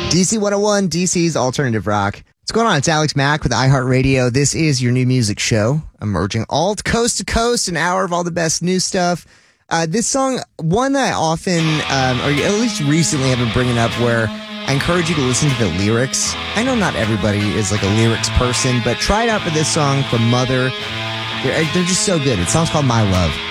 DC 101, DC's Alternative Rock. What's going on? It's Alex Mack with iHeartRadio. This is your new music show, emerging alt coast to coast, an hour of all the best new stuff. This song, one that I often, or at least recently have been bringing up, where I encourage you to listen to the lyrics. I know not everybody is like a lyrics person, but try it out for this song from Mother. They're just so good. The song's called My Love.